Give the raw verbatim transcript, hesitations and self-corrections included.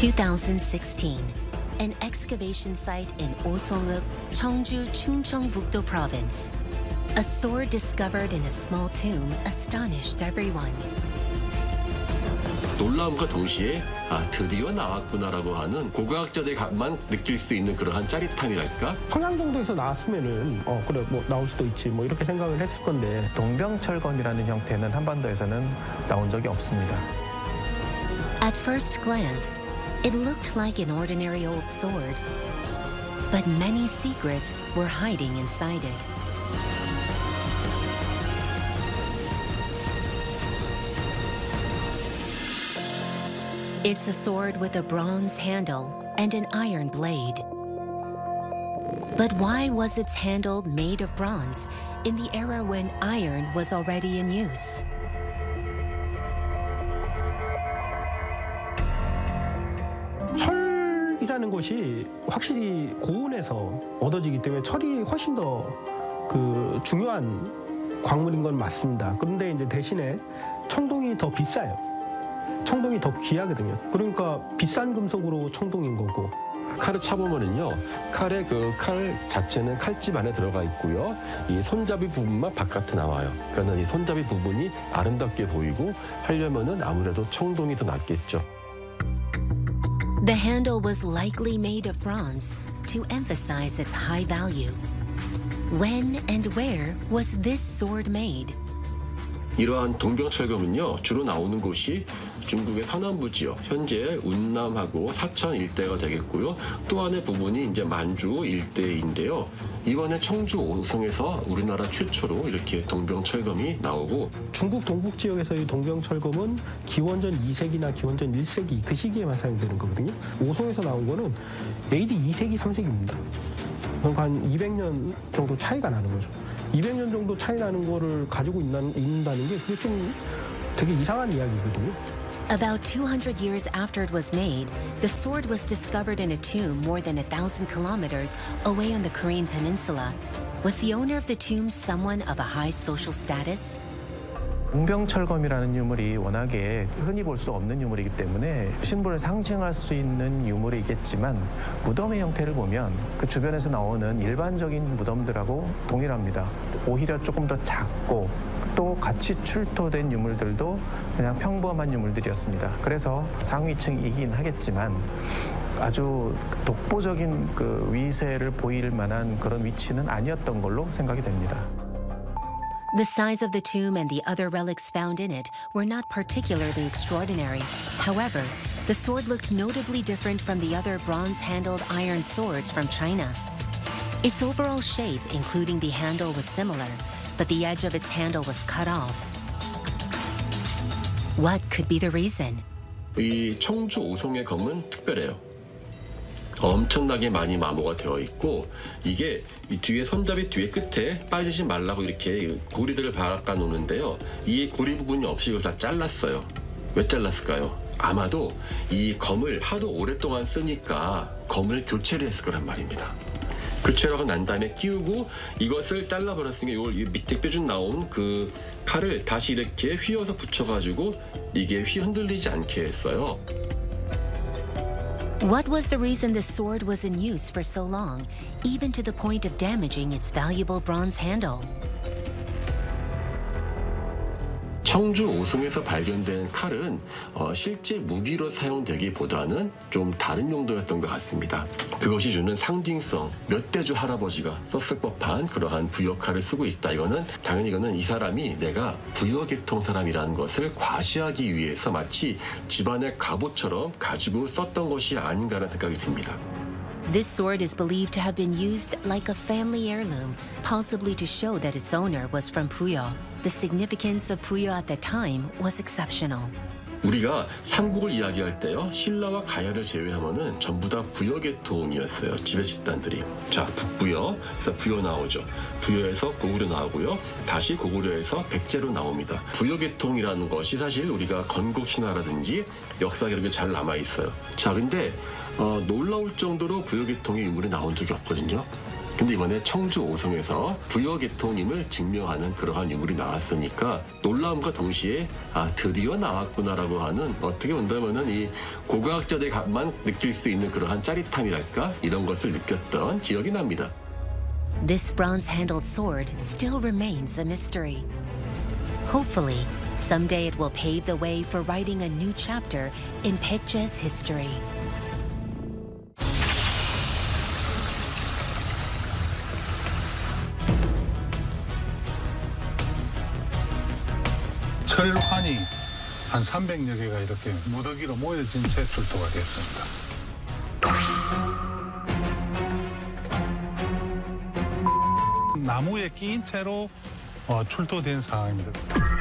two thousand sixteen, an excavation site in Osongup, Cheongju, Chungcheongbuk-do Province. A sword discovered in a small tomb astonished everyone. 놀라움과 동시에 아 드디어 나왔구나라고 하는 고고학자들만 느낄 수 있는 그러한 짜릿함이랄까? 평양 정도에서 나왔으면은 어 그래 뭐 나올 수도 있지 뭐 이렇게 생각을 했을 건데 동병철검이라는 형태는 한반도에서는 나온 적이 없습니다. At first glance, it looked like an ordinary old sword, but many secrets were hiding inside it. It's a sword with a bronze handle and an iron blade. But why was its handle made of bronze in the era when iron was already in use? 철이라는 것이 확실히 고온에서 얻어지기 때문에 철이 훨씬 더 그 중요한 광물인 건 맞습니다. 그런데 이제 대신에 청동이 더 비싸요. 청동이 더 귀하거든요. 그러니까 비싼 금속으로 청동인 거고. 칼을 차보면은요, 칼의 그 칼 자체는 칼집 안에 들어가 있고요. 이 손잡이 부분만 바깥에 나와요. 그러니까 이 손잡이 부분이 아름답게 보이고 하려면은 아무래도 청동이 더 낫겠죠. The handle was likely made of bronze to emphasize its high value. When and where was this sword made? 이러한 동병철검은요, 주로 나오는 곳이 중국의 서남부 지역, 현재 운남하고 사천 일대가 되겠고요. 또 하나의 부분이 이제 만주 일대인데요. 이번에 청주 오송에서 우리나라 최초로 이렇게 동병철검이 나오고, 중국 동북 지역에서의 동병철검은 기원전 이 세기나 기원전 일 세기 그 시기에만 사용되는 거거든요. 오송에서 나온 거는 에이디 이 세기, 삼 세기입니다. 그러니까 한 이백 년 정도 차이가 나는 거죠. 이백 년 정도 차이 나는 거를 가지고 있는, 있는다는 게 그게 좀 되게 이상한 이야기거든요. About two hundred years after it was made, the sword was discovered in a tomb more than a thousand kilometers away on the Korean peninsula. Was the owner of the tomb someone of a high social status? 동병철검이라는 유물이 워낙에 흔히 볼 수 없는 유물이기 때문에 신분을 상징할 수 있는 유물이겠지만 무덤의 형태를 보면 그 주변에서 나오는 일반적인 무덤들하고 동일합니다. 오히려 조금 더 작고 또 같이 출토된 유물들도 그냥 평범한 유물들이었습니다. 그래서 상위층이긴 하겠지만 아주 독보적인 그 위세를 보일 만한 그런 위치는 아니었던 걸로 생각이 됩니다. The size of the tomb and the other relics found in it were not particularly extraordinary. However, the sword looked notably different from the other bronze-handled iron swords from China. Its overall shape, including the handle, was similar, but the edge of its handle was cut off. What could be the reason? 이 청주 오송의 검은 특별해요. 엄청나게 많이 마모가 되어 있고, 이게 이 뒤에 손잡이 뒤에 끝에 빠지지 말라고 이렇게 고리들을 박아 놓는데요. 이 고리 부분이 없이 이걸 다 잘랐어요. 왜 잘랐을까요? 아마도 이 검을 하도 오랫동안 쓰니까 검을 교체를 했을 거란 말입니다. 교체를 하고 난 다음에 끼우고 이것을 잘라버렸으니까 이걸 밑에 뼈준 나온 그 칼을 다시 이렇게 휘어서 붙여가지고 이게 휘 흔들리지 않게 했어요. What was the reason the sword was in use for so long, even to the point of damaging its valuable bronze handle? 청주 오송에서 발견된 칼은 어, 실제 무기로 사용되기보다는 좀 다른 용도였던 것 같습니다. 그것이 주는 상징성, 몇 대주 할아버지가 썼을 법한 그러한 부여칼을 쓰고 있다. 이거는 당연히 이거는 이 사람이 내가 부여계통 사람이라는 것을 과시하기 위해서 마치 집안의 갑옷처럼 가지고 썼던 것이 아닌가라는 생각이 듭니다. This sword is believed to have been used like a family heirloom, possibly to show that its owner was from Puyo. The significance of Puyo at the time was exceptional. 우리가 삼국을 이야기할 때요, 신라와 가야를 제외하면은 전부 다 부여계통이었어요. 지배 집단들이. 자, 북부여, 그래서 부여 나오죠. 부여에서 고구려 나오고요. 다시 고구려에서 백제로 나옵니다. 부여계통이라는 것이 사실 우리가 건국 신화라든지 역사 기록에 잘 남아 있어요. 자, 근데 어, 놀라울 정도로 부여계통의 유물이 나온 적이 없거든요. 근데 이번에 청주 오송에서 부여계통임을 증명하는 그러한 유물이 나왔으니까 놀라움과 동시에 아 드디어 나왔구나라고 하는 어떻게 본다면은 이 고고학자들만 느낄 수 있는 그러한 짜릿함이랄까 이런 것을 느꼈던 기억이 납니다. This bronze-handled sword still remains a mystery. Hopefully, someday it will pave the way for writing a new chapter in Baekje's history. 철환이 한 삼백여 개가 이렇게 무더기로 모여진 채 출토가 되었습니다. 나무에 끼인 채로 어, 출토된 상황입니다.